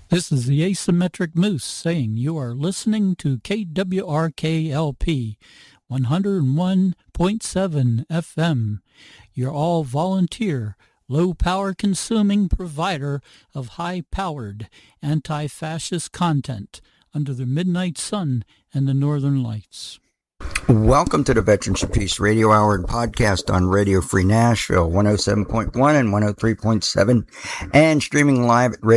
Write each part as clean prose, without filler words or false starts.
This is the Asymmetric Moose saying you are listening to KWRKLP 101.7 FM, your all-volunteer, low-power consuming provider of high-powered anti-fascist content under the midnight sun and the northern lights. Welcome to the Veterans of Peace Radio Hour and podcast on Radio Free Nashville, 107.1 and 103.7, and streaming live at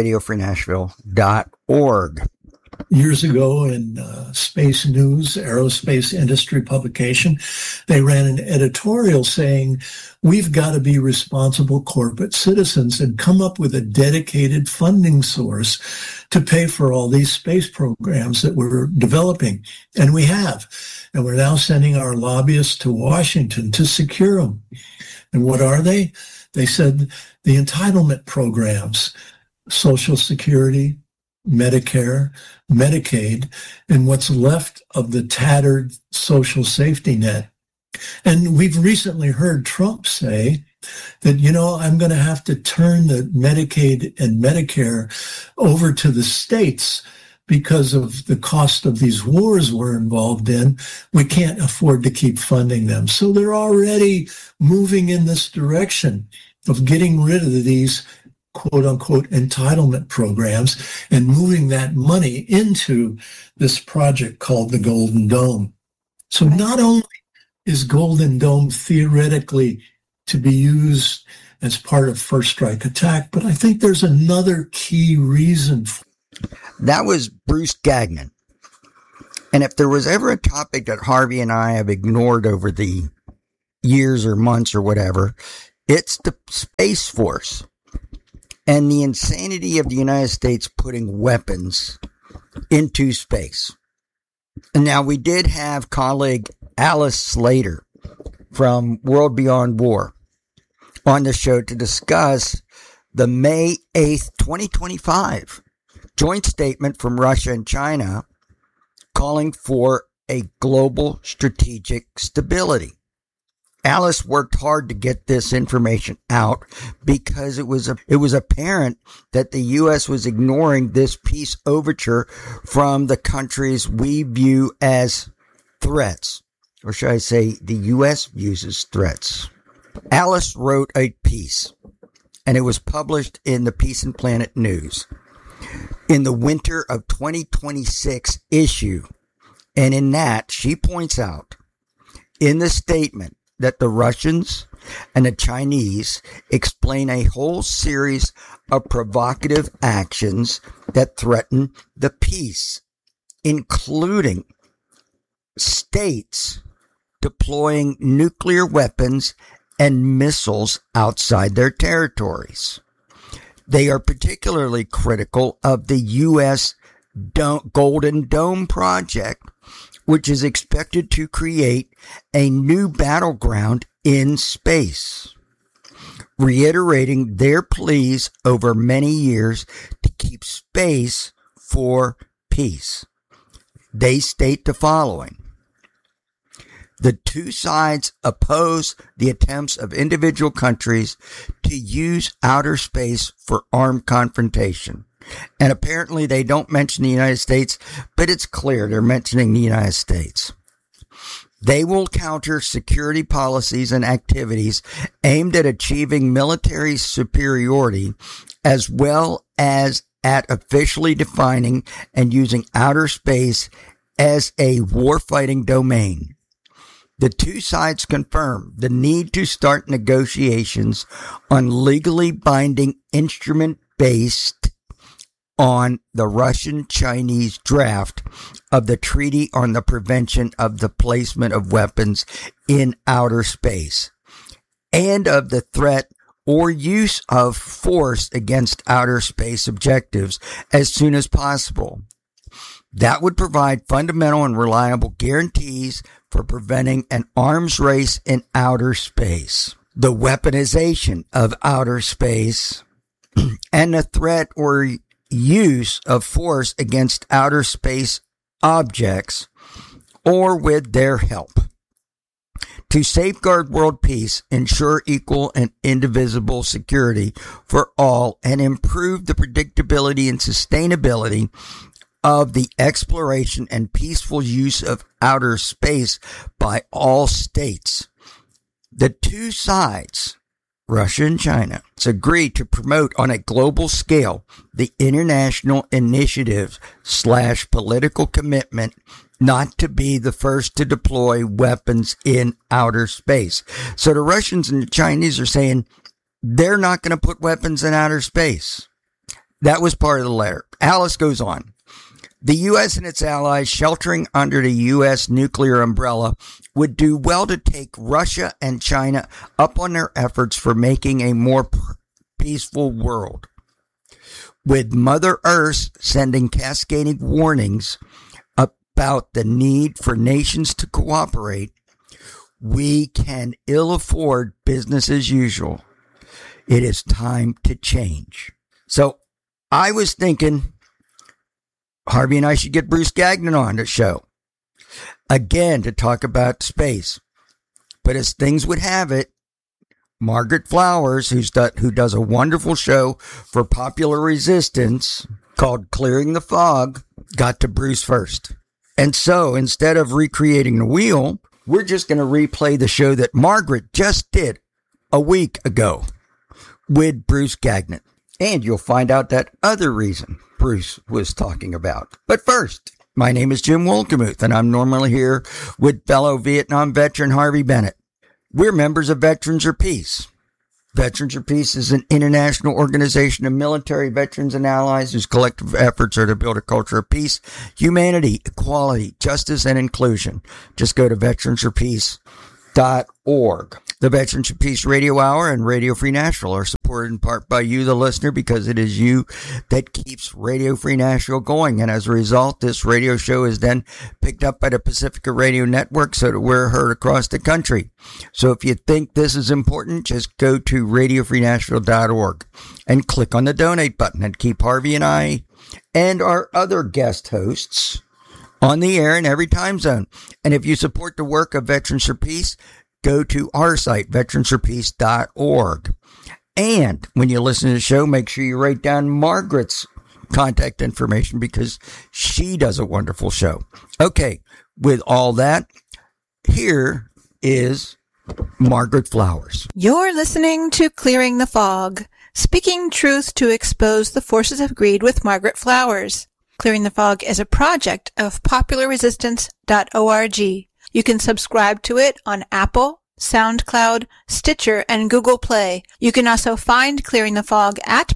radiofreenashville.org. Years ago in Space News, aerospace industry publication, they ran an editorial saying, we've got to be responsible corporate citizens and come up with a dedicated funding source to pay for all these space programs that we're developing. And we have. And we're now sending our lobbyists to Washington to secure them. And what are they? They said the entitlement programs, Social Security, Medicare, Medicaid, and what's left of the tattered social safety net. And we've recently heard Trump say that, I'm going to have to turn the Medicaid and Medicare over to the states because of the cost of these wars we're involved in. We can't afford to keep funding them. So they're already moving in this direction of getting rid of these quote-unquote entitlement programs and moving that money into this project called the Golden Dome. So not only is Golden Dome theoretically to be used as part of First Strike Attack, but I think there's another key reason. That was Bruce Gagnon. And if there was ever a topic that Harvey and I have ignored over the years or months or whatever, it's the Space Force. And the insanity of the United States putting weapons into space. And now we did have colleague Alice Slater from World Beyond War on the show to discuss the May 8th, 2025 joint statement from Russia and China calling for a global strategic stability. Alice worked hard to get this information out because it was apparent that the U.S. was ignoring this peace overture from the countries we view as threats, or should I say the U.S. views as threats. Alice wrote a piece, and it was published in the Peace and Planet News in the winter of 2026 issue, and in that she points out in the statement that the Russians and the Chinese explain a whole series of provocative actions that threaten the peace, including states deploying nuclear weapons and missiles outside their territories. They are particularly critical of the U.S. Golden Dome project, which is expected to create a new battleground in space, reiterating their pleas over many years to keep space for peace. They state the following: the two sides oppose the attempts of individual countries to use outer space for armed confrontation. And apparently they don't mention the United States, but it's clear they're mentioning the United States. They will counter security policies and activities aimed at achieving military superiority, as well as at officially defining and using outer space as a warfighting domain. The two sides confirm the need to start negotiations on legally binding instrument based on the Russian-Chinese draft of the Treaty on the Prevention of the Placement of Weapons in Outer Space, and of the threat or use of force against outer space objectives as soon as possible. That would provide fundamental and reliable guarantees for preventing an arms race in outer space, the weaponization of outer space, and the threat or use of force against outer space objects or with their help. to safeguard world peace, ensure equal and indivisible security for all, and improve the predictability and sustainability of the exploration and peaceful use of outer space by all states. The two sides, Russia and China, agreed to promote on a global scale the international initiative / political commitment not to be the first to deploy weapons in outer space. So the Russians and the Chinese are saying they're not going to put weapons in outer space. That was part of the letter. Alice goes on. The U.S. and its allies sheltering under the U.S. nuclear umbrella would do well to take Russia and China up on their efforts for making a more peaceful world. With Mother Earth sending cascading warnings about the need for nations to cooperate, we can ill afford business as usual. It is time to change. So I was thinking Harvey and I should get Bruce Gagnon on the show again to talk about space. But as things would have it, Margaret Flowers, who does a wonderful show for Popular Resistance called Clearing the Fog, got to Bruce first. And so instead of recreating the wheel, we're just going to replay the show that Margaret just did a week ago with Bruce Gagnon. And you'll find out that other reason Bruce was talking about. But first, my name is Jim Wolkemuth, and I'm normally here with fellow Vietnam veteran Harvey Bennett. We're members of Veterans for Peace. Veterans for Peace is an international organization of military veterans and allies whose collective efforts are to build a culture of peace, humanity, equality, justice, and inclusion. Just go to veteransforpeace.org. The Veterans for Peace Radio Hour and Radio Free Nashville are supported in part by you, the listener, because it is you that keeps Radio Free Nashville going. And as a result, this radio show is then picked up by the Pacifica Radio Network so that we're heard across the country. So if you think this is important, just go to radiofreenashville.org and click on the donate button and keep Harvey and I and our other guest hosts on the air in every time zone. And if you support the work of Veterans for Peace, go to our site, veteransforpeace.org. And when you listen to the show, make sure you write down Margaret's contact information because she does a wonderful show. Okay, with all that, here is Margaret Flowers. You're listening to Clearing the Fog, speaking truth to expose the forces of greed with Margaret Flowers. Clearing the Fog is a project of popularresistance.org. You can subscribe to it on Apple, SoundCloud, Stitcher, and Google Play. You can also find Clearing the Fog at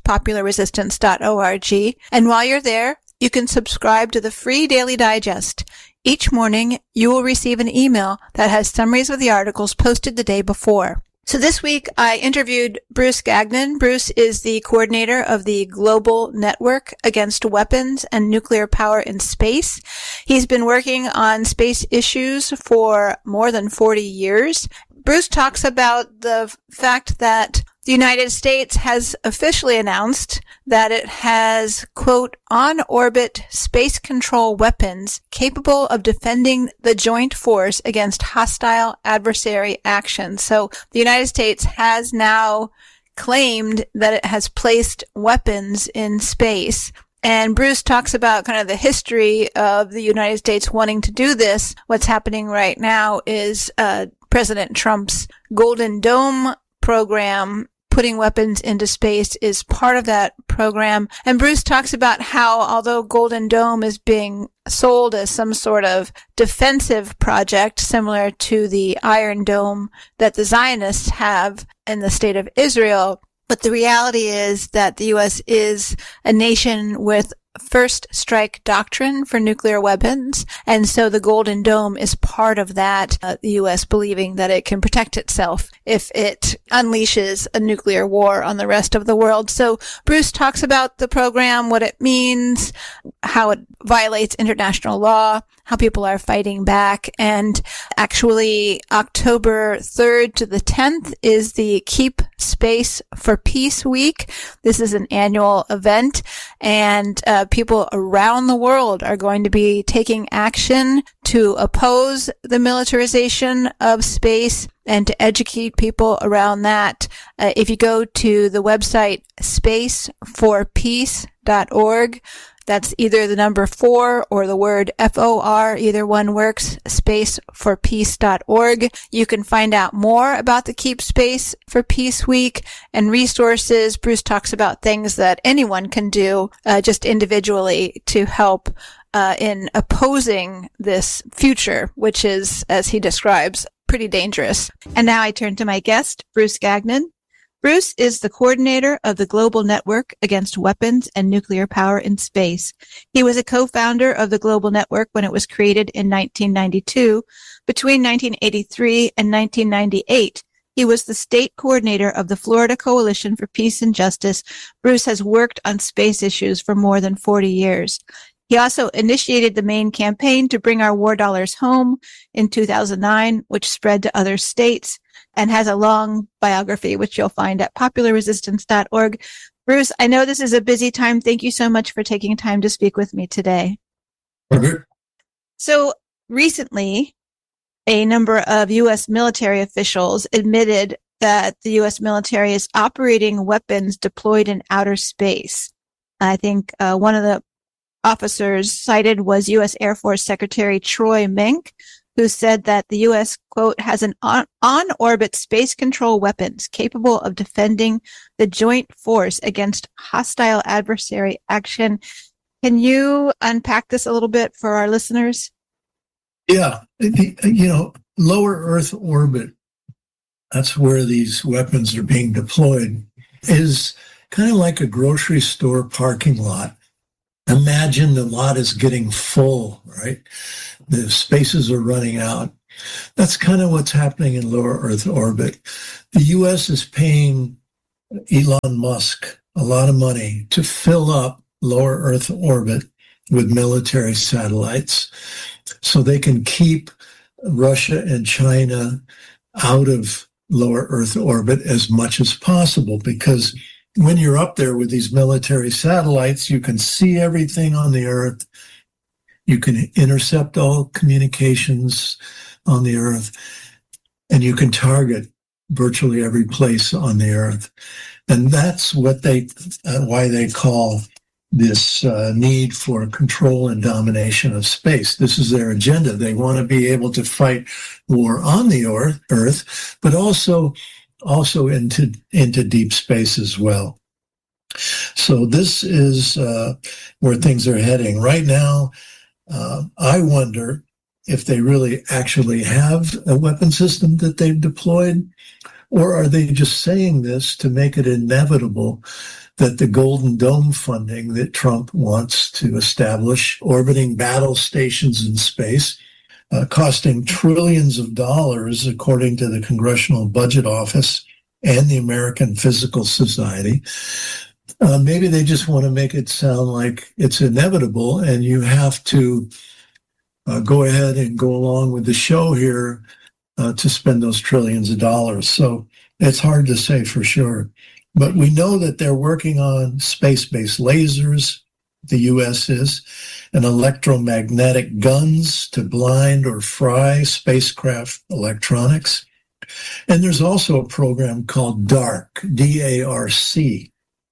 popularresistance.org. And while you're there, you can subscribe to the free Daily Digest. Each morning, you will receive an email that has summaries of the articles posted the day before. So this week, I interviewed Bruce Gagnon. Bruce is the coordinator of the Global Network Against Weapons and Nuclear Power in Space. He's been working on space issues for more than 40 years. Bruce talks about the fact that the United States has officially announced that it has, quote, on-orbit space control weapons capable of defending the joint force against hostile adversary action. So the United States has now claimed that it has placed weapons in space. And Bruce talks about kind of the history of the United States wanting to do this. What's happening right now is President Trump's Golden Dome program, putting weapons into space, is part of that program. And Bruce talks about how, although Golden Dome is being sold as some sort of defensive project similar to the Iron Dome that the Zionists have in the state of Israel, but the reality is that the U.S. is a nation with first strike doctrine for nuclear weapons. And so the Golden Dome is part of that, the U.S. believing that it can protect itself if it unleashes a nuclear war on the rest of the world. So Bruce talks about the program, what it means, how it violates international law, how people are fighting back. And actually, October 3rd to the 10th is the Keep Space for Peace Week. This is an annual event. and people around the world are going to be taking action to oppose the militarization of space and to educate people around that. If you go to the website spaceforpeace.org, that's either the number 4 or the word FOR, either one works, spaceforpeace.org. You can find out more about the Keep Space for Peace Week and resources. Bruce talks about things that anyone can do just individually to help in opposing this future, which is, as he describes, pretty dangerous. And now I turn to my guest, Bruce Gagnon. Bruce is the coordinator of the Global Network Against Weapons and Nuclear Power in Space. He was a co-founder of the Global Network when it was created in 1992. Between 1983 and 1998, he was the state coordinator of the Florida Coalition for Peace and Justice. Bruce has worked on space issues for more than 40 years. He also initiated the main campaign to bring our war dollars home in 2009, which spread to other states, and has a long biography, which you'll find at popularresistance.org. Bruce, I know this is a busy time. Thank you so much for taking time to speak with me today. Okay. So recently, a number of U.S. military officials admitted that the U.S. military is operating weapons deployed in outer space. I think one of the officers cited was U.S. Air Force Secretary Troy Mink, who said that the U.S., quote, has an on-orbit space control weapons capable of defending the joint force against hostile adversary action. Can you unpack this a little bit for our listeners? Yeah. Lower Earth orbit, that's where these weapons are being deployed, is kind of like a grocery store parking lot. Imagine the lot is getting full, right? The spaces are running out. That's kind of what's happening in lower Earth orbit. The U.S. is paying Elon Musk a lot of money to fill up lower Earth orbit with military satellites so they can keep Russia and China out of lower Earth orbit as much as possible, because when you're up there with these military satellites, you can see everything on the Earth. You can intercept all communications on the Earth, and you can target virtually every place on the Earth. And that's what why they call this need for control and domination of space. This is their agenda. They want to be able to fight war on the Earth, but also into deep space as well. So this is where things are heading. Right now, I wonder if they really actually have a weapon system that they've deployed, or are they just saying this to make it inevitable that the Golden Dome funding that Trump wants to establish, orbiting battle stations in space, costing trillions of dollars, according to the Congressional Budget Office and the American Physical Society. Maybe they just want to make it sound like it's inevitable and you have to go ahead and go along with the show here to spend those trillions of dollars. So it's hard to say for sure. But we know that they're working on space-based lasers, the U.S. is, and electromagnetic guns to blind or fry spacecraft electronics. And there's also a program called DARC, D-A-R-C,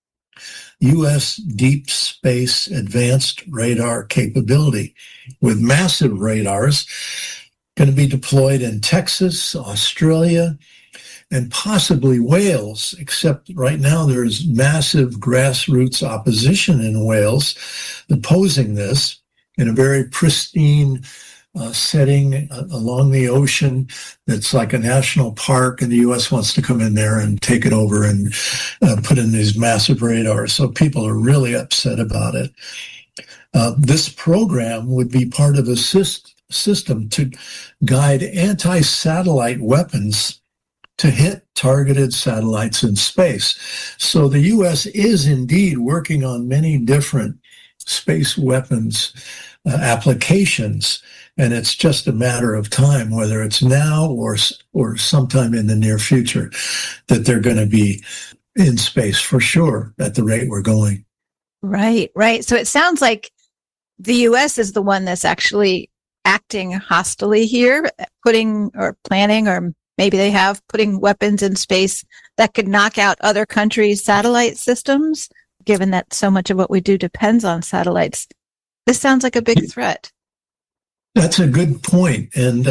U.S. Deep Space Advanced Radar Capability, with massive radars going to be deployed in Texas, Australia, and possibly Wales, except right now there's massive grassroots opposition in Wales opposing this in a very pristine setting along the ocean that's like a national park, and the U.S. wants to come in there and take it over and put in these massive radars. So people are really upset about it. This program would be part of a system to guide anti-satellite weapons to hit targeted satellites in space. So the U.S. is indeed working on many different space weapons applications, and it's just a matter of time, whether it's now or sometime in the near future, that they're going to be in space for sure at the rate we're going. Right, right. So it sounds like the U.S. is the one that's actually acting hostilely here, putting or planning, or maybe they have putting weapons in space that could knock out other countries' satellite systems, given that so much of what we do depends on satellites. This sounds like a big threat. That's a good point. And,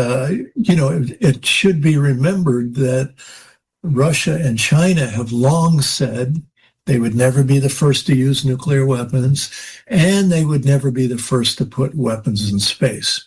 it should be remembered that Russia and China have long said they would never be the first to use nuclear weapons, and they would never be the first to put weapons in space.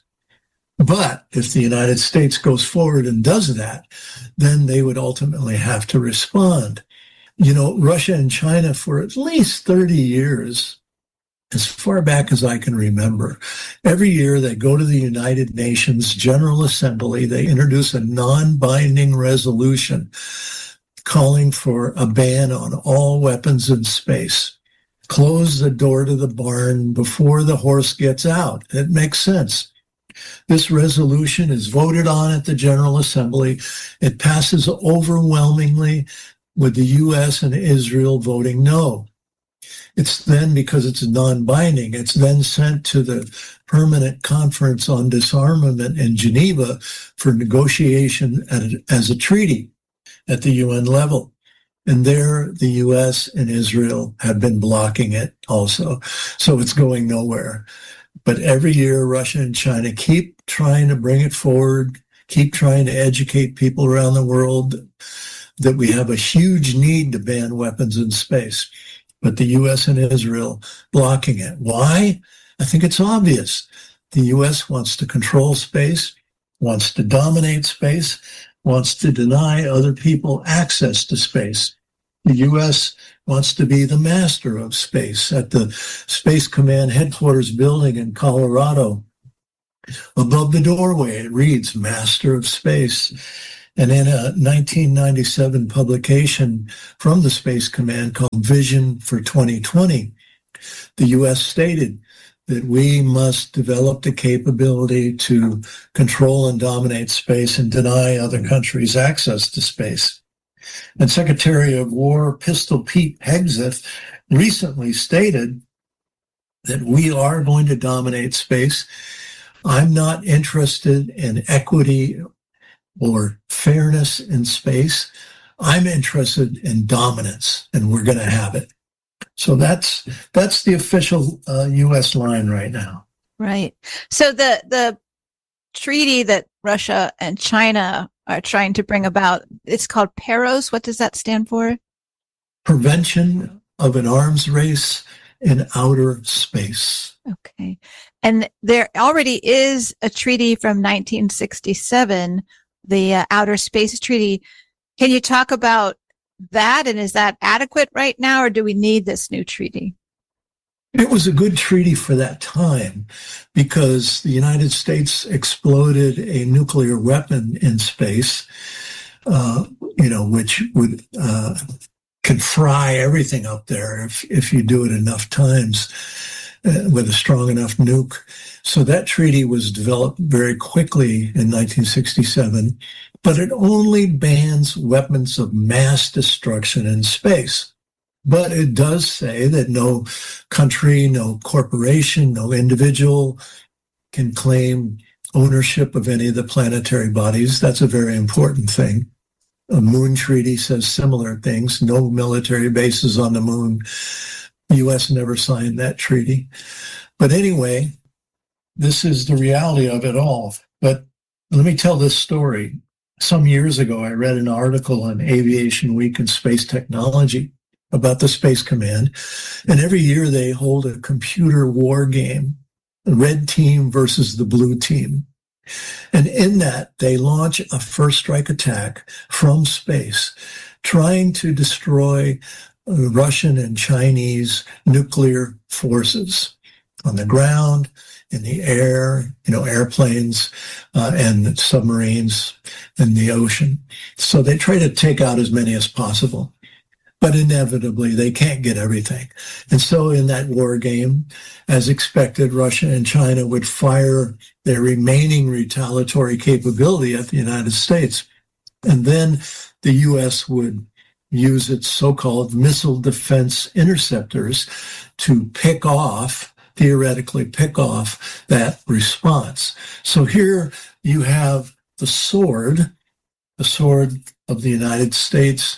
But if the United States goes forward and does that, then they would ultimately have to respond. Russia and China, for at least 30 years, as far back as I can remember, every year they go to the United Nations General Assembly, they introduce a non-binding resolution calling for a ban on all weapons in space. Close the door to the barn before the horse gets out. It makes sense. This resolution is voted on at the General Assembly. It passes overwhelmingly, with the U.S. and Israel voting no. It's then, because it's non-binding, it's then sent to the Permanent Conference on Disarmament in Geneva for negotiation as a treaty at the UN level. And there, the U.S. and Israel have been blocking it also. So it's going nowhere. But every year, Russia and China keep trying to bring it forward, keep trying to educate people around the world that we have a huge need to ban weapons in space. But the U.S. and Israel blocking it. Why? I think it's obvious. The U.S. wants to control space, wants to dominate space, wants to deny other people access to space. The U.S. wants to be the master of space. At the Space Command headquarters building in Colorado, above the doorway, it reads Master of Space. And in a 1997 publication from the Space Command called Vision for 2020, the U.S. stated that we must develop the capability to control and dominate space and deny other countries access to space. And Secretary of War Pistol Pete Hegseth recently stated that we are going to dominate space. I'm not interested in equity or fairness in space. I'm interested in dominance, and we're going to have it. So that's the official U.S. line right now. Right. So the treaty that Russia and China are trying to bring about, it's called PAROS. What does that stand for? Prevention of an Arms Race in Outer Space. Okay. And there already is a treaty from 1967, the Outer Space Treaty. Can you talk about that? And is that adequate right now, or do we need this new treaty? It was a good treaty for that time because the United States exploded a nuclear weapon in space, which would can fry everything up there if you do it enough times with a strong enough nuke. So that treaty was developed very quickly in 1967, but it only bans weapons of mass destruction in space. But it does say that no country, no corporation, no individual can claim ownership of any of the planetary bodies. That's a very important thing. A moon treaty says similar things. No military bases on the moon. The U.S. never signed that treaty. But anyway, this is the reality of it all. But let me tell this story. Some years ago, I read an article on Aviation Week and Space Technology about the Space Command. And every year they hold a computer war game, the red team versus the blue team. And in that, they launch a first strike attack from space, trying to destroy Russian and Chinese nuclear forces on the ground, in the air, airplanes and submarines in the ocean. So they try to take out as many as possible. But inevitably, they can't get everything. And so in that war game, as expected, Russia and China would fire their remaining retaliatory capability at the United States. And then the U.S. would use its so-called missile defense interceptors to theoretically pick off that response. So here you have the sword of the United States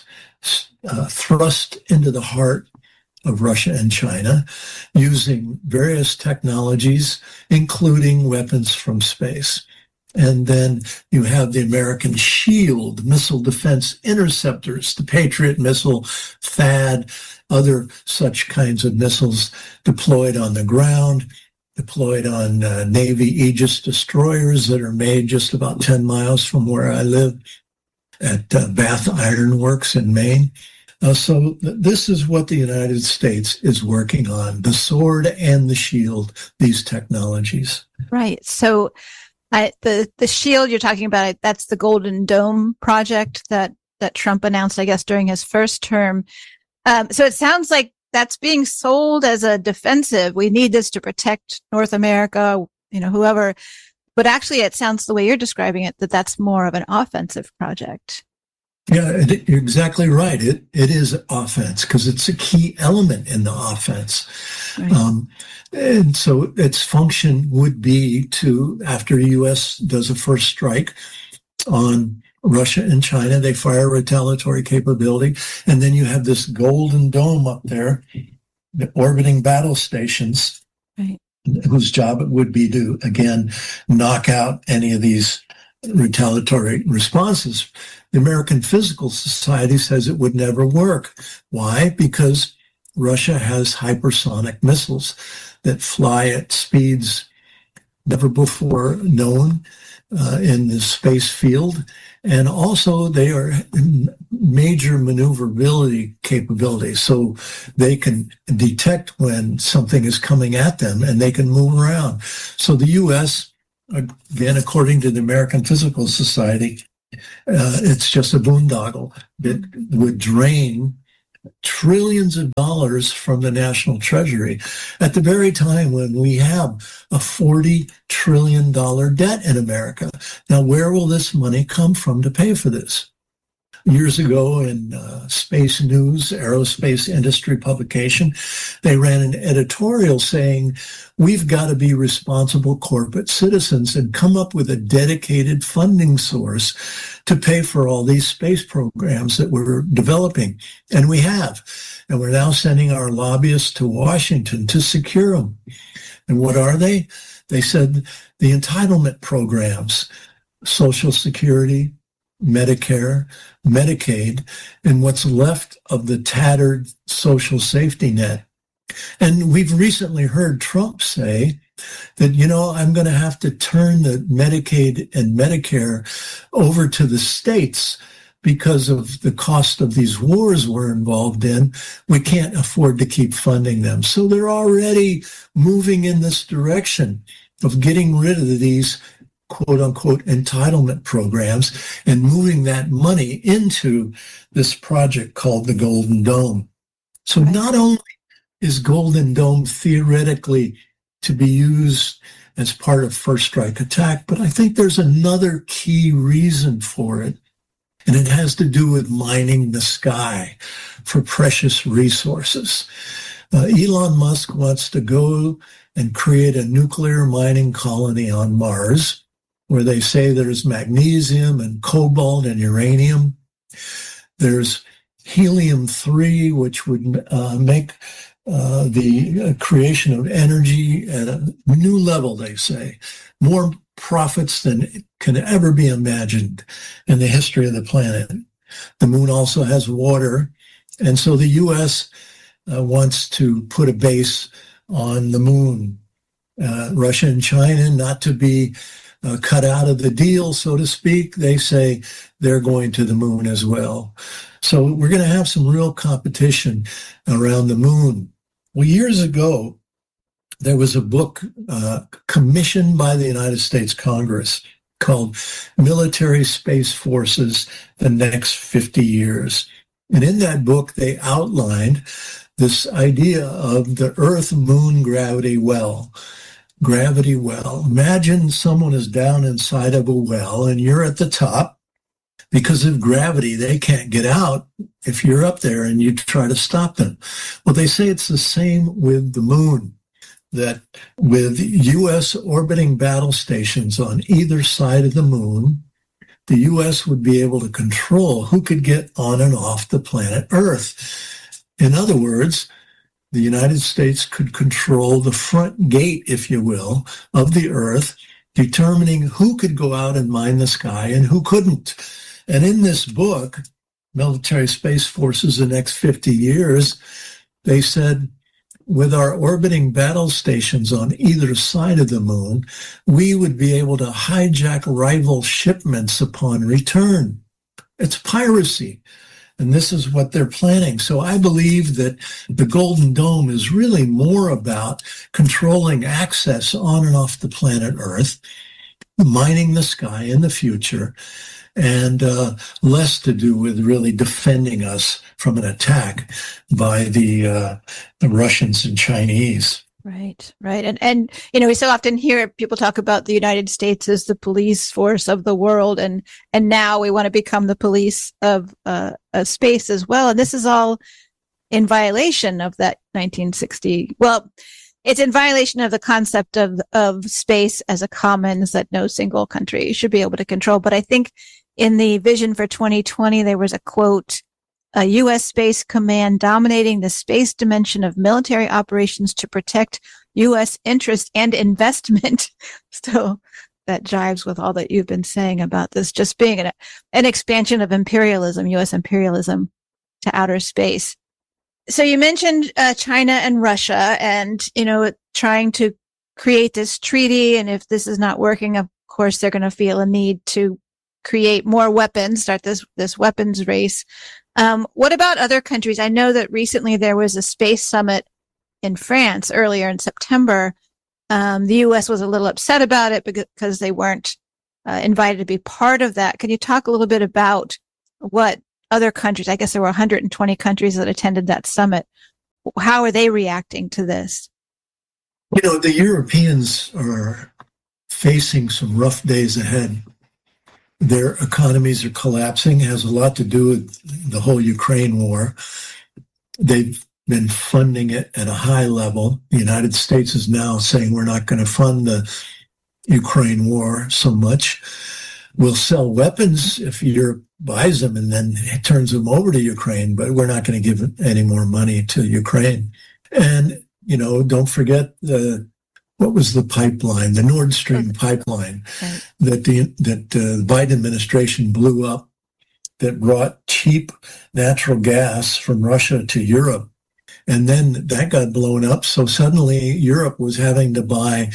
thrust into the heart of Russia and China using various technologies, including weapons from space. And then you have the American SHIELD missile defense interceptors, the Patriot missile, THAAD, other such kinds of missiles deployed on the ground, deployed on Navy Aegis destroyers that are made just about 10 miles from where I live at Bath Iron Works in Maine. So this is what the United States is working on, the sword and the shield, these technologies. Right. So the shield you're talking about, that's the Golden Dome project that Trump announced, I guess, during his first term. So it sounds like that's being sold as a defensive. We need this to protect North America, whoever. But actually, it sounds the way you're describing it, that's more of an offensive project. Yeah, you're exactly right. It is offense because it's a key element in the offense. Right. And so its function would be to, after the U.S. does a first strike on Russia and China, they fire retaliatory capability. And then you have this Golden Dome up there, the orbiting battle stations, right, whose job it would be to, again, knock out any of these retaliatory responses. The American Physical Society says it would never work. Why? Because Russia has hypersonic missiles that fly at speeds never before known in the space field. And also they are major maneuverability capabilities. So they can detect when something is coming at them and they can move around. So the U.S., again, according to the American Physical Society, it's just a boondoggle that would drain trillions of dollars from the national treasury at the very time when we have a $40 trillion debt in America. Now, where will this money come from to pay for this? Years ago in Space News, aerospace industry publication, they ran an editorial saying, we've got to be responsible corporate citizens and come up with a dedicated funding source to pay for all these space programs that we're developing. And we have. And we're now sending our lobbyists to Washington to secure them. And what are they? They said the entitlement programs, Social Security, Medicare, Medicaid, and what's left of the tattered social safety net. And we've recently heard Trump say that, I'm going to have to turn the Medicaid and Medicare over to the states because of the cost of these wars we're involved in. We can't afford to keep funding them. So they're already moving in this direction of getting rid of these quote-unquote entitlement programs and moving that money into this project called the Golden Dome. So not only is Golden Dome theoretically to be used as part of first strike attack, but I think there's another key reason for it, and it has to do with mining the sky for precious resources. Elon Musk wants to go and create a nuclear mining colony on Mars, where they say there's magnesium and cobalt and uranium. There's helium-3, which would make the creation of energy at a new level, they say. More profits than can ever be imagined in the history of the planet. The moon also has water, and so the U.S. Wants to put a base on the moon. Russia and China, not to be cut out of the deal, so to speak, they say they're going to the moon as well. So we're going to have some real competition around the moon. Well, years ago, there was a book commissioned by the United States Congress called Military Space Forces, the Next 50 Years. And in that book, they outlined this idea of the Earth-Moon gravity well. Gravity well. Imagine someone is down inside of a well and you're at the top Because of gravity, they can't get out if you're up there and you try to stop them. Well, they say it's the same with the moon, that with U.S. orbiting battle stations on either side of the moon, the U.S. would be able to control who could get on and off the planet Earth. In other words, the United States could control the front gate, if you will, of the Earth, determining who could go out and mine the sky and who couldn't. And in this book, Military Space Forces the Next 50 Years, they said, with our orbiting battle stations on either side of the moon, we would be able to hijack rival shipments upon return. It's piracy. And this is what they're planning. So I believe that the Golden Dome is really more about controlling access on and off the planet Earth, mining the sky in the future, and less to do with really defending us from an attack by the Russians and Chinese. Right. And we so often hear people talk about the United States as the police force of the world, and now we want to become the police of space as well. And this is all in violation of that 1960. Well, it's in violation of the concept of space as a commons that no single country should be able to control. But I think in the Vision for 2020, there was a quote, a U.S. Space Command dominating the space dimension of military operations to protect U.S. interest and investment. So that jives with all that you've been saying about this just being an expansion of imperialism, U.S. imperialism to outer space. So you mentioned China and Russia and, trying to create this treaty. And if this is not working, of course, they're going to feel a need to create more weapons, start this weapons race. What about other countries? I know that recently there was a space summit in France earlier in September. The U.S. was a little upset about it because they weren't invited to be part of that. Can you talk a little bit about what other countries, I guess there were 120 countries that attended that summit. How are they reacting to this? The Europeans are facing some rough days ahead. Their economies are collapsing. It has a lot to do with the whole Ukraine war. They've been funding it at a high level. The United States is now saying we're not going to fund the Ukraine war so much. We'll sell weapons if Europe buys them and then turns them over to Ukraine, but we're not going to give any more money to Ukraine. And, don't forget what was the pipeline, the Nord Stream pipeline that the Biden administration blew up that brought cheap natural gas from Russia to Europe. And then that got blown up. So suddenly Europe was having to buy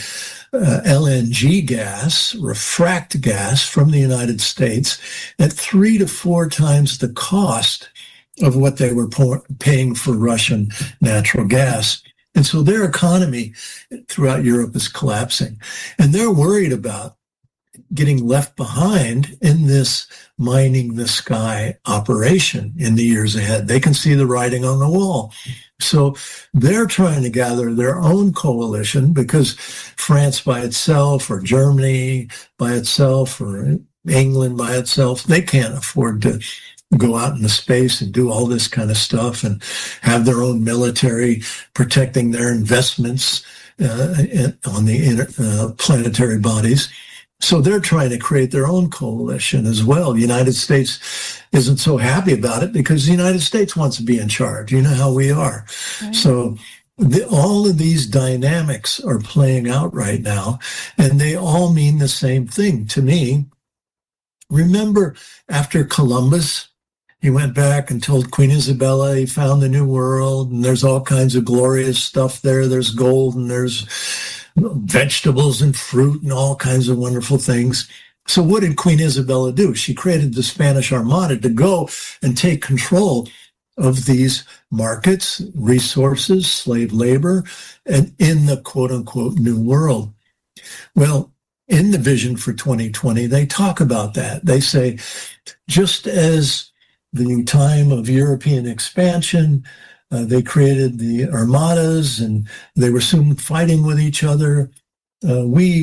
LNG gas, refract gas from the United States at 3 to 4 times the cost of what they were paying for Russian natural gas. And so their economy throughout Europe is collapsing. And they're worried about getting left behind in this mining the sky operation in the years ahead. They can see the writing on the wall. So they're trying to gather their own coalition because France by itself or Germany by itself or England by itself, they can't afford to go out into space and do all this kind of stuff and have their own military protecting their investments on the planetary bodies. So they're trying to create their own coalition as well. The United States isn't so happy about it because the United States wants to be in charge. You know how we are. Right. So all of these dynamics are playing out right now, and they all mean the same thing to me. Remember after Columbus, he went back and told Queen Isabella he found the New World, and there's all kinds of glorious stuff there. There's gold and there's vegetables and fruit and all kinds of wonderful things. So what did Queen Isabella do? She created the Spanish Armada to go and take control of these markets, resources, slave labor, and in the quote-unquote New World. Well, in the Vision for 2020, they talk about that. They say, just as the time of European expansion, they created the armadas and they were soon fighting with each other. We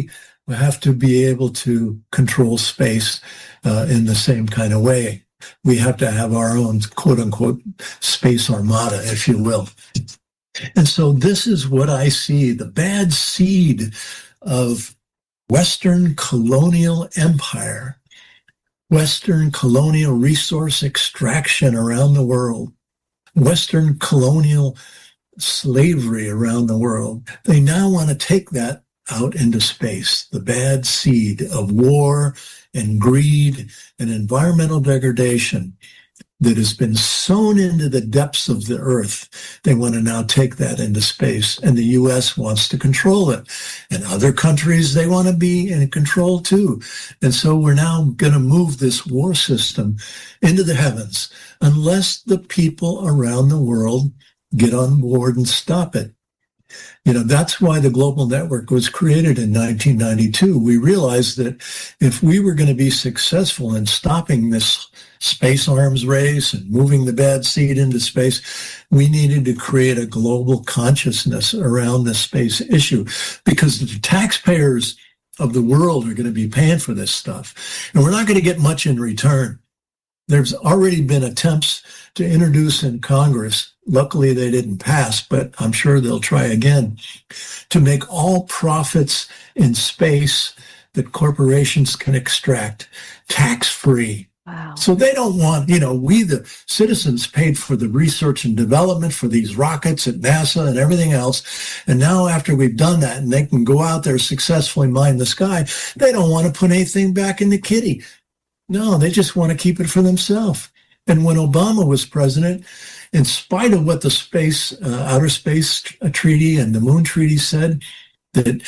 We have to be able to control space in the same kind of way. We have to have our own quote-unquote space armada, if you will. And so this is what I see, the bad seed of Western colonial empire, Western colonial resource extraction around the world, Western colonial slavery around the world. They now want to take that out into space, the bad seed of war and greed and environmental degradation that has been sown into the depths of the earth. They want to now take that into space, and the U.S. wants to control it. And other countries, they want to be in control too. And so we're now going to move this war system into the heavens unless the people around the world get on board and stop it. You know, that's why the Global Network was created in 1992. We realized that if we were going to be successful in stopping this space arms race and moving the bad seed into space, we needed to create a global consciousness around the space issue, because the taxpayers of the world are going to be paying for this stuff, and we're not going to get much in return. There's already been attempts to introduce in Congress, luckily they didn't pass, but I'm sure they'll try again, to make all profits in space that corporations can extract tax-free. Wow. So they don't want, we the citizens paid for the research and development for these rockets at NASA and everything else. And now after we've done that and they can go out there successfully mine the sky, they don't want to put anything back in the kitty. No, they just want to keep it for themselves. And when Obama was president, in spite of what the outer space treaty and the moon treaty said, that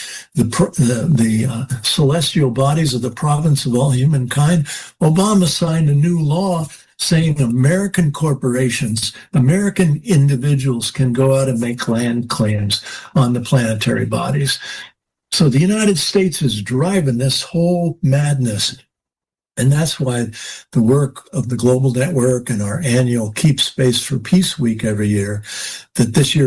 the celestial bodies are the province of all humankind, Obama signed a new law saying American corporations, American individuals can go out and make land claims on the planetary bodies. So the United States is driving this whole madness. And that's why the work of the Global Network and our annual Keep Space for Peace Week every year, that this year